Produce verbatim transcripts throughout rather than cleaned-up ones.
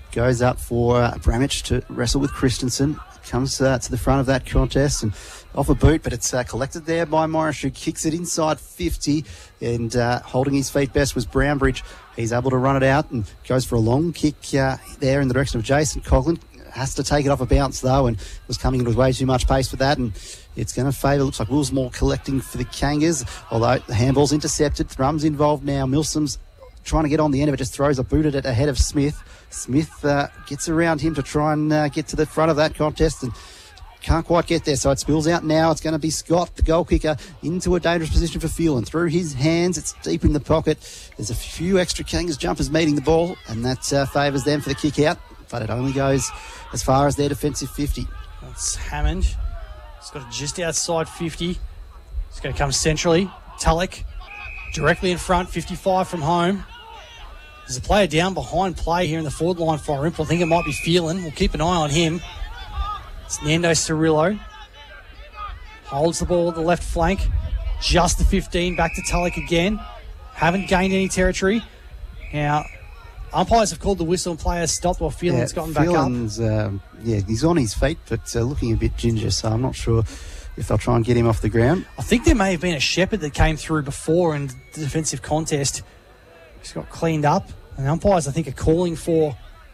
goes up for uh, Bramich to wrestle with Christensen. Comes uh, to the front of that contest and off a boot, but it's uh, collected there by Morris, who kicks it inside fifty, and uh, holding his feet best was Brownbridge. He's able to run it out and goes for a long kick uh, there in the direction of Jason Coughlin. Has to take it off a bounce though, and was coming into way too much pace for that, and it's going to favour. Looks like Willsmore collecting for the Kangas, although the handball's intercepted. Thrum's involved now. Milsom's trying to get on the end of it, just throws a boot at it ahead of Smith. Smith uh, gets around him to try and uh, get to the front of that contest and can't quite get there, so it spills out now. It's going to be Scott, the goal kicker, into a dangerous position for Phelan. Through his hands, it's deep in the pocket. There's a few extra Kangas jumpers meeting the ball, and that uh, favours them for the kick out, but it only goes as far as their defensive fifty. That's Hammond. He's got it just outside fifty. He's going to come centrally. Tulloch directly in front, fifty-five from home. There's a player down behind play here in the forward line for Orimple. I think it might be Phelan. We'll keep an eye on him. It's Nando Cirillo. Holds the ball at the left flank. Just the fifteen. Back to Tulloch again. Haven't gained any territory. Now, umpires have called the whistle and players stopped while Phelan's yeah, gotten back Phelan's, up. Um, yeah, he's on his feet, but uh, looking a bit ginger, so I'm not sure if they'll try and get him off the ground. I think there may have been a shepherd that came through before in the defensive contest. He's got cleaned up. And the umpires, I think, are calling for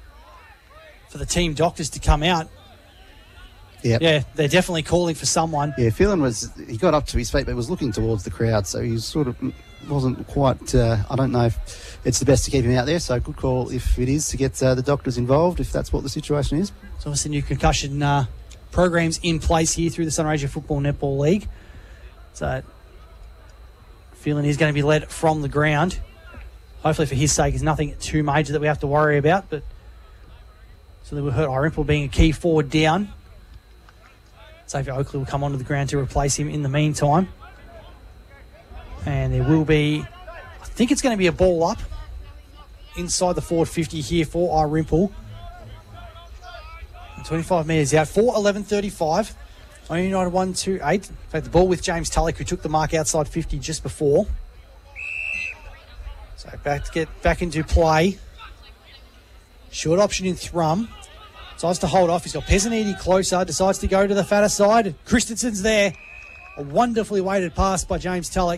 for the team doctors to come out. Yep. Yeah, they're definitely calling for someone. Yeah, Phelan was, he got up to his feet, but was looking towards the crowd, so he sort of wasn't quite, uh, I don't know if it's the best to keep him out there, so good call if it is to get uh, the doctors involved, if that's what the situation is. So obviously new concussion uh, programs in place here through the Sunraysia Football Netball League. So Phelan is going to be led from the ground. Hopefully for his sake, it's nothing too major that we have to worry about, but so that we heard Orimple being a key forward down. Xavier Oakley will come onto the ground to replace him in the meantime. And there will be, I think it's going to be a ball up inside the forward fifty here for Orimple. twenty-five metres out for eleven thirty-five. Only United one two eight. In fact, the ball with James Tulloch, who took the mark outside fifty just before. So back to get back into play. Short option in Thrum. Decides to hold off. He's got Pesaniti closer. Decides to go to the fatter side. Christensen's there. A wonderfully weighted pass by James Tulloch.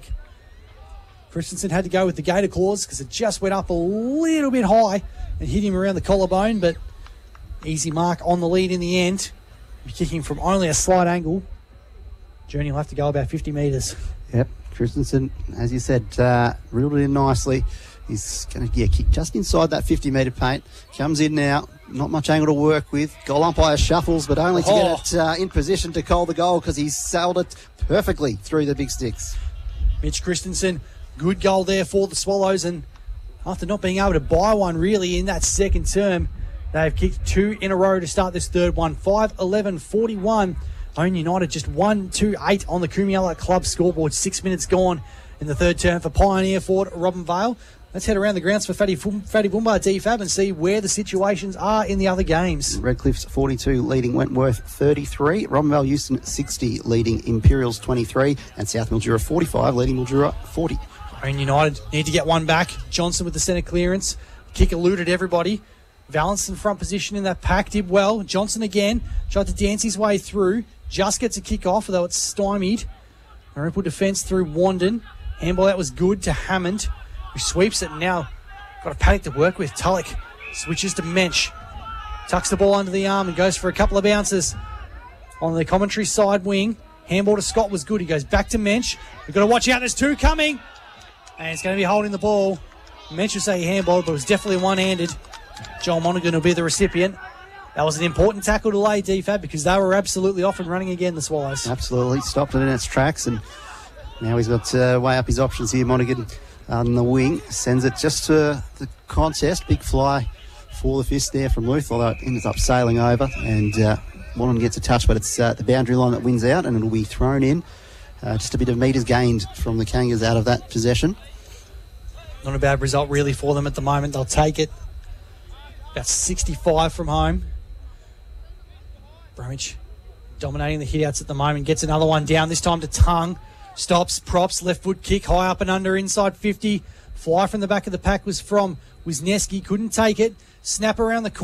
Christensen had to go with the gator claws because it just went up a little bit high and hit him around the collarbone, but easy mark on the lead in the end. He's kicking from only a slight angle. Journey will have to go about fifty metres. Yep. Christensen, as you said, uh, reeled it in nicely. He's going to yeah, kick just inside that fifty metre paint. Comes in now. Not much angle to work with. Goal umpire shuffles, but only to oh. get it uh, in position to call the goal because he sailed it perfectly through the big sticks. Mitch Christensen, good goal there for the Swallows, and after not being able to buy one really in that second term, they've kicked two in a row to start this third one. five eleven forty-one. Owen United just one two eight on the Kumiala Club scoreboard. Six minutes gone in the third term for Pioneer forward Robin Vale. Let's head around the grounds for Fatty, Fatty Boomba D F A B and see where the situations are in the other games. Redcliffe's forty-two leading Wentworth thirty-three. Robin Vale Euston sixty leading Imperials twenty-three. And South Mildura forty-five leading Mildura forty. Owen United need to get one back. Johnson with the centre clearance. Kick eluded everybody. Valance in front position in that pack did well. Johnson again tried to dance his way through. Just gets a kick off, though it's stymied. Orimple defence through Wandon. Handball that was good to Hammond, who sweeps it and now got a paddock to work with. Tulloch switches to Mensch. Tucks the ball under the arm and goes for a couple of bounces on the commentary side wing. Handball to Scott was good. He goes back to Mensch. We've got to watch out. There's two coming. And he's going to be holding the ball. Mensch will say he handballed, but it was definitely one-handed. Joel Monaghan will be the recipient. That was an important tackle to lay, D F A B, because they were absolutely off and running again, the Swallows. Absolutely. Stopped it in its tracks, and now he's got to uh, weigh up his options here. Monaghan on the wing sends it just to the contest. Big fly for the fist there from Luth, although it ends up sailing over, and uh, Monaghan gets a touch, but it's uh, the boundary line that wins out, and it'll be thrown in. Uh, just a bit of metres gained from the Kangas out of that possession. Not a bad result, really, for them at the moment. They'll take it. About sixty-five from home. Bromwich dominating the hitouts at the moment. Gets another one down, this time to Tongue. Stops, props, left foot kick, high up and under, inside fifty. Fly from the back of the pack was from Wisniewski. Couldn't take it. Snap around the corner.